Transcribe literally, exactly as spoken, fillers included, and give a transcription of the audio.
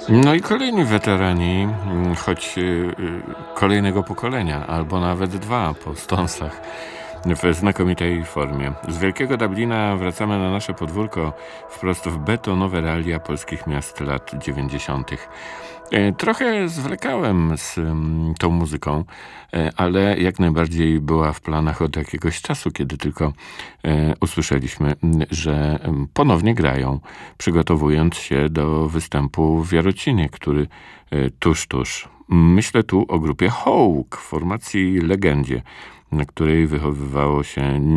No i kolejni weterani, mm, choć y, y, kolejnego pokolenia, albo nawet dwa po Stonesach w znakomitej formie. Z wielkiego Dublina wracamy na nasze podwórko wprost w betonowe realia polskich miast lat dziewięćdziesiątych. E, Trochę zwlekałem z mm, tą muzyką, e, ale jak najbardziej była w planach od jakiegoś czasu, kiedy tylko e, usłyszeliśmy, m, że em, ponownie grają, przygotowując się do występu w Jarocinie, który e, tuż, tuż. Myślę tu o grupie Hołk, formacji Legendzie, na której wychowywało się